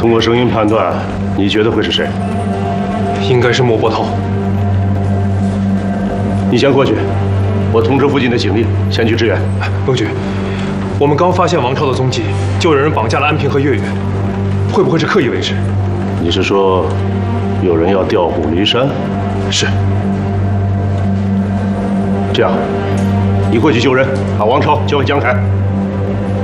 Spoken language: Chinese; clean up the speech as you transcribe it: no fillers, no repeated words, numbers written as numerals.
通过声音判断，你觉得会是谁？ 应该是莫波涛。 你先过去，我通知附近的警力前去支援。 公爵，我们刚发现王超的踪迹，就有人绑架了安平和月月，会不会是刻意为之？ 你是说有人要调虎离山？ 是。 这样，你过去救人，把王超交给江凯。